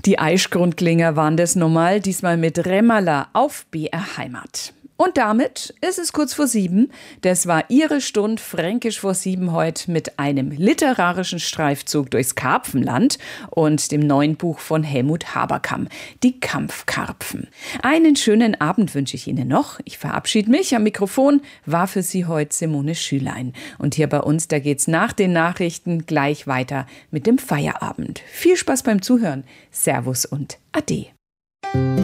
Die Aischgrundlinger waren das nochmal, diesmal mit Remmerler auf BR Heimat. Und damit ist es kurz vor 7. Das war Ihre Stund Fränkisch vor 7 heute mit einem literarischen Streifzug durchs Karpfenland und dem neuen Buch von Helmut Haberkamp, Die Kampfkarpfen. Einen schönen Abend wünsche ich Ihnen noch. Ich verabschiede mich. Am Mikrofon war für Sie heute Simone Schülein. Und hier bei uns, da geht's nach den Nachrichten gleich weiter mit dem Feierabend. Viel Spaß beim Zuhören. Servus und Ade.